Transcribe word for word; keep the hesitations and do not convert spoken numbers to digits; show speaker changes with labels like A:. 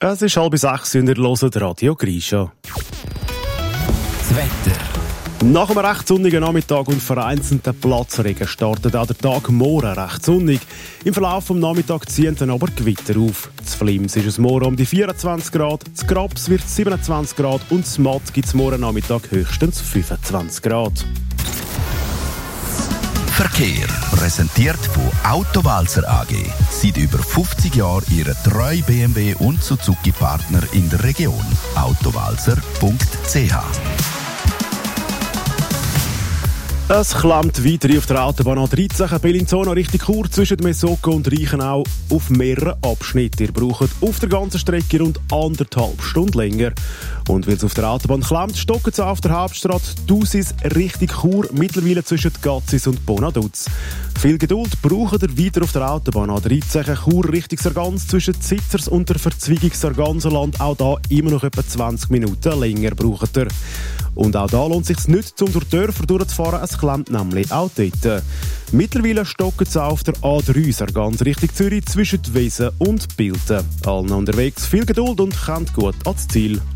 A: Es ist halb sechs und ihr hört Radio Grisha.
B: Das Wetter.
A: Nach einem recht sonnigen Nachmittag und vereinzelten Platzregen startet auch der Tag morgen recht sonnig. Im Verlauf des Nachmittags ziehen dann aber Gewitter auf. Zu Flims ist es morgen um die vierundzwanzig Grad, zu Grabs wird es siebenundzwanzig Grad und zu Matt gibt es morgen Nachmittag höchstens fünfundzwanzig Grad.
B: Verkehr präsentiert von Autowalzer A G. Seit über fünfzig Jahren Ihr treu B M W und Suzuki-Partner in der Region. autowalzer punkt c h.
A: Es klemmt weiter auf der Autobahn A dreizehn Bellinzona Richtung Chur zwischen Mesoko und Reichenau auf mehreren Abschnitten. Ihr braucht auf der ganzen Strecke rund anderthalb Stunden länger. Und weil es auf der Autobahn klemmt, stocken es auf der Hauptstraße Thusis Richtung Chur, mittlerweile zwischen Gatzis und Bonaduz. Viel Geduld braucht ihr weiter auf der Autobahn A dreizehn Chur Richtung Sargans zwischen Zitzers und der Verzweigung Sarganserland. Auch da immer noch etwa zwanzig Minuten länger braucht ihr. Und auch da lohnt es sich nicht, um durch Dörfer durchzufahren. Es klemmt nämlich auch dort. Mittlerweile stocken es auf der A drei Sargans Richtung Zürich zwischen Wesen und Bilten. Allen unterwegs viel Geduld und kommt gut ans Ziel.